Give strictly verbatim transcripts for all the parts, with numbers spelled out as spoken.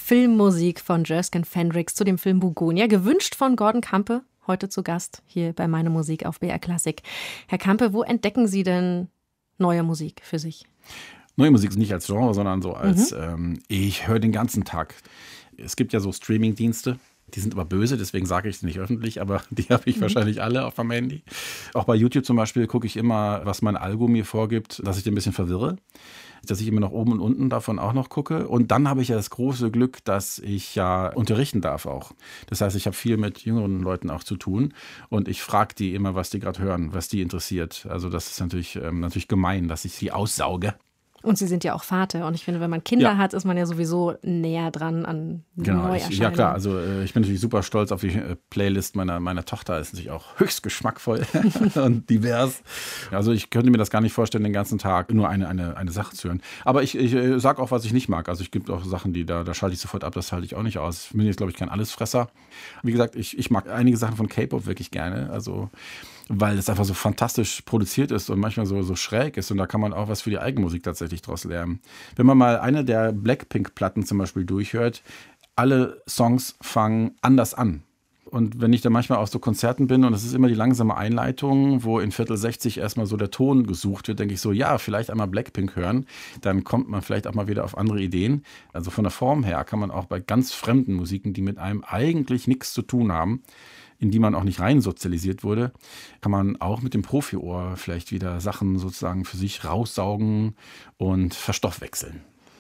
Filmmusik von Jerskin Fendrix zu dem Film Bugonia, gewünscht von Gordon Kampe, heute zu Gast hier bei Meine Musik auf B R Klassik. Herr Kampe, wo entdecken Sie denn neue Musik für sich? Neue Musik nicht als Genre, sondern so als, Mhm. ähm, ich höre den ganzen Tag. Es gibt ja so Streaming-Dienste, die sind aber böse, deswegen sage ich es nicht öffentlich, aber die habe ich Mhm. wahrscheinlich alle auf meinem Handy. Auch bei YouTube zum Beispiel gucke ich immer, was mein Algo mir vorgibt, dass ich den ein bisschen verwirre. Dass ich immer nach oben und unten davon auch noch gucke. Und dann habe ich ja das große Glück, dass ich ja unterrichten darf auch. Das heißt, ich habe viel mit jüngeren Leuten auch zu tun. Und ich frage die immer, was die gerade hören, was die interessiert. Also das ist natürlich, ähm, natürlich gemein, dass ich sie aussauge. Und Sie sind ja auch Vater. Und ich finde, wenn man Kinder Ja. hat, ist man ja sowieso näher dran an Genau, ich, Neuerscheinungen. ja klar, also äh, ich bin natürlich super stolz auf die äh, Playlist meiner, meiner Tochter, ist natürlich auch höchst geschmackvoll und divers. Also ich könnte mir das gar nicht vorstellen, den ganzen Tag nur eine, eine, eine Sache zu hören. Aber ich, ich äh, sage auch, was ich nicht mag. Also es gibt auch Sachen, die da, da schalte ich sofort ab, das halte ich auch nicht aus. Ich bin jetzt, glaube ich, kein Allesfresser. Wie gesagt, ich, ich mag einige Sachen von K-Pop wirklich gerne, also weil es einfach so fantastisch produziert ist und manchmal so, so schräg ist und da kann man auch was für die Eigenmusik tatsächlich draus lernen. Wenn man mal eine der Blackpink-Platten zum Beispiel durchhört, alle Songs fangen anders an. Und wenn ich dann manchmal auf so Konzerten bin und es ist immer die langsame Einleitung, wo in Viertel sechzig erstmal so der Ton gesucht wird, denke ich so, ja, vielleicht einmal Blackpink hören, dann kommt man vielleicht auch mal wieder auf andere Ideen. Also von der Form her kann man auch bei ganz fremden Musiken, die mit einem eigentlich nichts zu tun haben, in die man auch nicht rein sozialisiert wurde, kann man auch mit dem Profi-Ohr vielleicht wieder Sachen sozusagen für sich raussaugen und verstoffwechseln.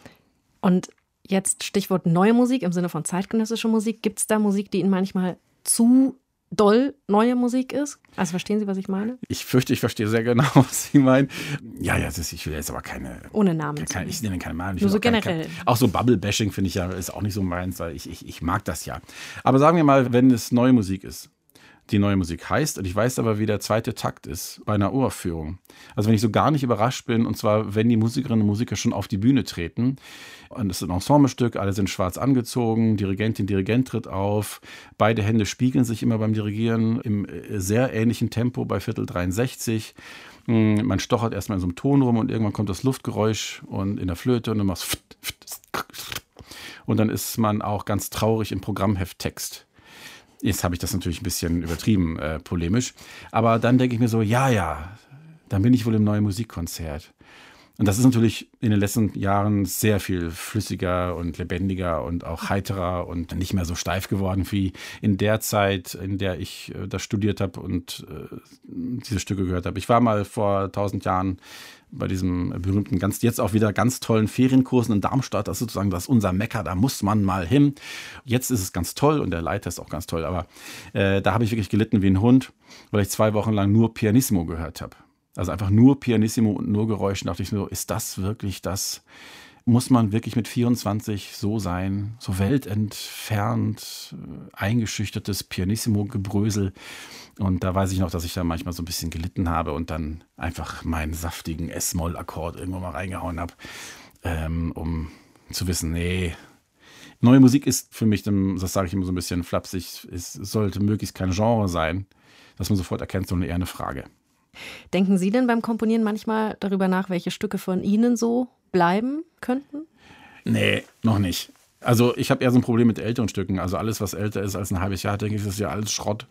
Und jetzt Stichwort neue Musik im Sinne von zeitgenössischer Musik. Gibt es da Musik, die Ihnen manchmal zu doll neue Musik ist? Also verstehen Sie, was ich meine? Ich fürchte, ich verstehe sehr genau, was Sie meinen. Ja, ja, das ist, ich will jetzt aber keine... Ohne Namen. Keine, ich nenne keine Namen. Ich Nur will so auch keine- generell. Keine, auch so Bubble-Bashing finde ich ja, ist auch nicht so meins, weil ich, ich, ich mag das ja. Aber sagen wir mal, wenn es neue Musik ist, die neue Musik heißt, und ich weiß aber, wie der zweite Takt ist bei einer Uraufführung. Also wenn ich so gar nicht überrascht bin, und zwar, wenn die Musikerinnen und Musiker schon auf die Bühne treten, und es ist ein Ensemblestück, alle sind schwarz angezogen, Dirigentin, Dirigent tritt auf, beide Hände spiegeln sich immer beim Dirigieren im sehr ähnlichen Tempo bei Viertel dreiundsechzig. Man stochert erstmal in so einem Ton rum und irgendwann kommt das Luftgeräusch und in der Flöte und dann machst und dann ist man auch ganz traurig im Programmhefttext. Jetzt habe ich das natürlich ein bisschen übertrieben, äh, polemisch. Aber dann denke ich mir so, ja, ja, dann bin ich wohl im neuen Musikkonzert. Und das ist natürlich in den letzten Jahren sehr viel flüssiger und lebendiger und auch heiterer und nicht mehr so steif geworden wie in der Zeit, in der ich äh, das studiert habe und äh, diese Stücke gehört habe. Ich war mal vor tausend Jahren bei diesem berühmten, ganz jetzt auch wieder ganz tollen Ferienkursen in Darmstadt. Das ist sozusagen das ist unser Mekka, da muss man mal hin. Jetzt ist es ganz toll und der Leiter ist auch ganz toll, aber äh, da habe ich wirklich gelitten wie ein Hund, weil ich zwei Wochen lang nur Pianissimo gehört habe. Also einfach nur Pianissimo und nur Geräusche. Da dachte ich so, ist das wirklich das? Muss man wirklich mit vierundzwanzig so sein? So weltentfernt, eingeschüchtertes Pianissimo-Gebrösel. Und da weiß ich noch, dass ich da manchmal so ein bisschen gelitten habe und dann einfach meinen saftigen S-Moll-Akkord irgendwo mal reingehauen habe, ähm, um zu wissen, nee, neue Musik ist für mich, das sage ich immer so ein bisschen flapsig, es sollte möglichst kein Genre sein, dass man sofort erkennt, sondern eher eine Frage. Denken Sie denn beim Komponieren manchmal darüber nach, welche Stücke von Ihnen so bleiben könnten? Nee, noch nicht. Also ich habe eher so ein Problem mit älteren Stücken. Also alles, was älter ist als ein halbes Jahr, denke ich, ist ja alles Schrott.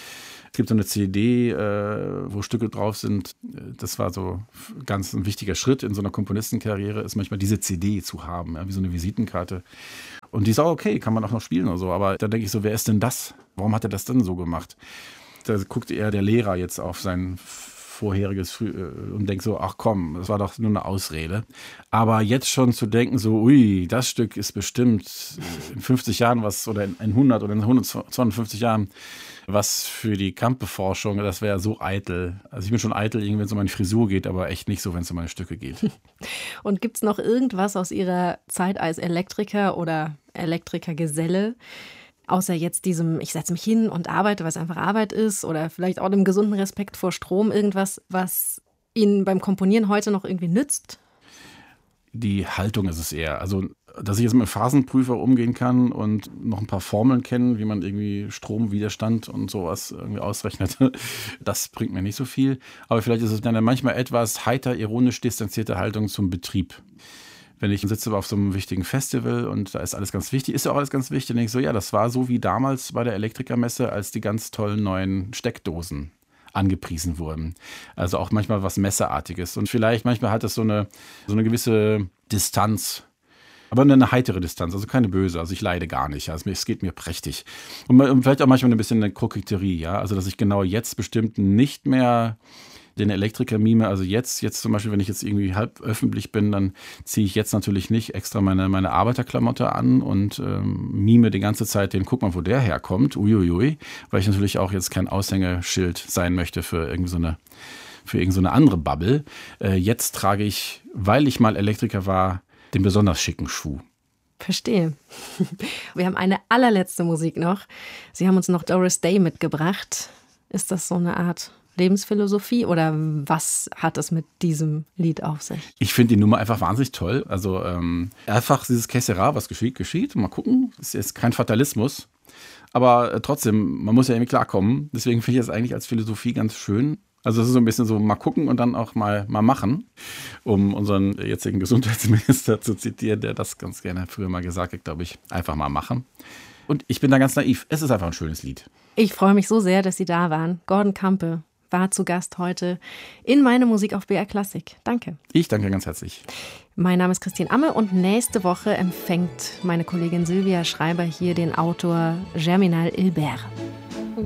Es gibt so eine C D, äh, wo Stücke drauf sind. Das war so ganz ein wichtiger Schritt in so einer Komponistenkarriere, ist manchmal diese C D zu haben, ja, wie so eine Visitenkarte. Und die ist auch okay, kann man auch noch spielen oder so. Aber da denke ich so, wer ist denn das? Warum hat er das denn so gemacht? Da guckt eher der Lehrer jetzt auf sein vorheriges Früh und denkt so, ach komm, das war doch nur eine Ausrede. Aber jetzt schon zu denken so, ui, das Stück ist bestimmt in fünfzig Jahren was oder in hundert oder in hundertzweiundfünfzig Jahren was für die Kampe-Forschung, das wäre so eitel. Also ich bin schon eitel, wenn es um meine Frisur geht, aber echt nicht so, wenn es um meine Stücke geht. Und gibt es noch irgendwas aus Ihrer Zeit als Elektriker oder Elektrikergeselle, außer jetzt diesem, ich setze mich hin und arbeite, was einfach Arbeit ist, oder vielleicht auch dem gesunden Respekt vor Strom, irgendwas, was Ihnen beim Komponieren heute noch irgendwie nützt? Die Haltung ist es eher. Also, dass ich jetzt mit einem Phasenprüfer umgehen kann und noch ein paar Formeln kennen, wie man irgendwie Stromwiderstand und sowas irgendwie ausrechnet, das bringt mir nicht so viel. Aber vielleicht ist es dann manchmal etwas heiter, ironisch distanzierte Haltung zum Betrieb. Wenn ich sitze auf so einem wichtigen Festival und da ist alles ganz wichtig, ist ja auch alles ganz wichtig, dann denke ich so, ja, das war so wie damals bei der Elektrikermesse, als die ganz tollen neuen Steckdosen angepriesen wurden. Also auch manchmal was Messeartiges. Und vielleicht manchmal hat es so eine, so eine gewisse Distanz, aber eine heitere Distanz, also keine böse. Also ich leide gar nicht. Also es geht mir prächtig. Und vielleicht auch manchmal ein bisschen eine Koketterie, ja. Also dass ich genau jetzt bestimmt nicht mehr den Elektriker mime. Also jetzt, jetzt zum Beispiel, wenn ich jetzt irgendwie halb öffentlich bin, dann ziehe ich jetzt natürlich nicht extra meine, meine Arbeiterklamotte an und ähm, mime die ganze Zeit den, guck mal, wo der herkommt, uiuiui, weil ich natürlich auch jetzt kein Aushängeschild sein möchte für irgendwie so eine, für irgend so eine andere Bubble. Äh, jetzt trage ich, weil ich mal Elektriker war, den besonders schicken Schuh. Verstehe. Wir haben eine allerletzte Musik noch. Sie haben uns noch Doris Day mitgebracht. Ist das so eine Art Lebensphilosophie oder was hat es mit diesem Lied auf sich? Ich finde die Nummer einfach wahnsinnig toll. Also ähm, einfach dieses Que sera, was geschieht, geschieht. Mal gucken, das ist jetzt kein Fatalismus. Aber äh, trotzdem, man muss ja irgendwie klarkommen. Deswegen finde ich das eigentlich als Philosophie ganz schön. Also es ist so ein bisschen so, mal gucken und dann auch mal, mal machen, um unseren jetzigen Gesundheitsminister zu zitieren, der das ganz gerne früher mal gesagt hat, glaube ich, einfach mal machen. Und ich bin da ganz naiv. Es ist einfach ein schönes Lied. Ich freue mich so sehr, dass Sie da waren. Gordon Kampe war zu Gast heute in Meine Musik auf B R Klassik. Danke. Ich danke ganz herzlich. Mein Name ist Christine Amme und nächste Woche empfängt meine Kollegin Silvia Schreiber hier den Autor Germinal Hilbert.